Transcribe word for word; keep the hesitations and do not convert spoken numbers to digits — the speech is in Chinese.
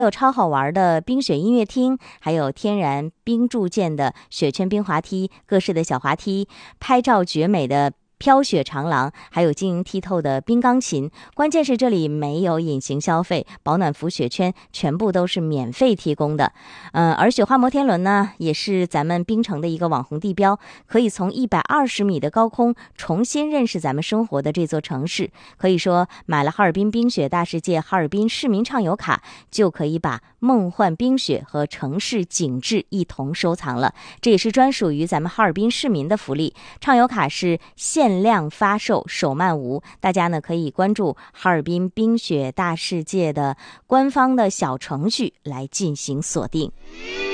有超好玩的冰雪音乐厅，还有天然冰柱建的雪圈冰滑梯，各式的小滑梯，拍照绝美的飘雪长廊，还有晶莹剔透的冰钢琴。关键是这里没有隐形消费，保暖服雪圈全部都是免费提供的。嗯，而雪花摩天轮呢，也是咱们冰城的一个网红地标，可以从一百二十米的高空重新认识咱们生活的这座城市。可以说，买了哈尔滨冰雪大世界哈尔滨市民畅游卡，就可以把梦幻冰雪和城市景致一同收藏了。这也是专属于咱们哈尔滨市民的福利。畅游卡是限量发售，手慢无，大家呢可以关注哈尔滨冰雪大世界的官方的小程序来进行锁定。